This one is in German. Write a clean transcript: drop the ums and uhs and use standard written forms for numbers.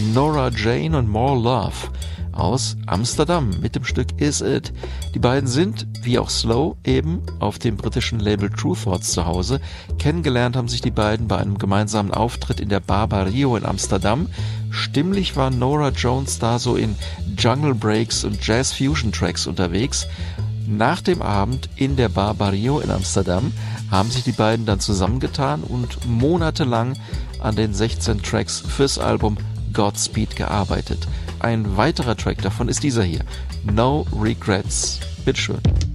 Nora Jane und More Love aus Amsterdam mit dem Stück Is It. Die beiden sind, wie auch Slow, eben auf dem britischen Label True Thoughts zu Hause. Kennengelernt haben sich die beiden bei einem gemeinsamen Auftritt in der Bar Barrio in Amsterdam. Stimmlich war Nora Jones da so in Jungle Breaks und Jazz Fusion Tracks unterwegs. Nach dem Abend in der Bar Barrio in Amsterdam haben sich die beiden dann zusammengetan und monatelang an den 16 Tracks fürs Album Godspeed gearbeitet. Ein weiterer Track davon ist dieser hier, No Regrets. Bitteschön.